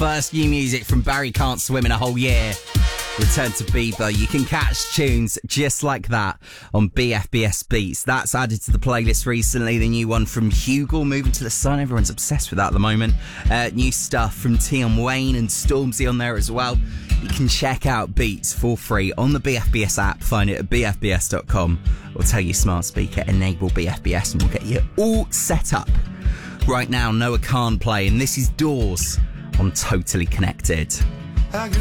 first new music from Barry Can't Swim in a Whole Year. Return to Bieber. You can catch tunes just like that on BFBS Beats. That's added to the playlist recently. The new one from Hugel, Moving to the Sun. Everyone's obsessed with that at the moment. New stuff from Tion Wayne and Stormzy on there as well. You can check out Beats for free on the BFBS app. Find it at bfbs.com or tell your smart speaker enable BFBS and we'll get you all set up. Right now, Noah Khan playing. This is Doors on Totally Connected. I could